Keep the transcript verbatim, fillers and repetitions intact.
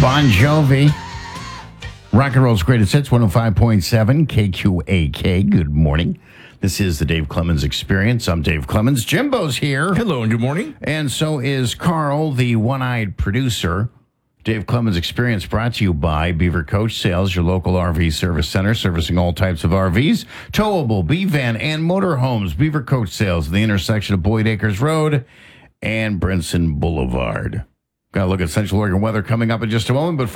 Bon Jovi. Rock and roll's greatest hits, one oh five point seven K Q A K. Good morning. This is the Dave Clemens Experience. I'm Dave Clemens. Jimbo's here. Hello and good morning. And so is Carl, the one-eyed producer. Dave Clemens Experience brought to you by Beaver Coach Sales, your local R V service center, servicing all types of R Vs, towable, B-van, and motorhomes. Beaver Coach Sales, the intersection of Boyd Acres Road and Brinson Boulevard. Got to look at Central Oregon weather coming up in just a moment, but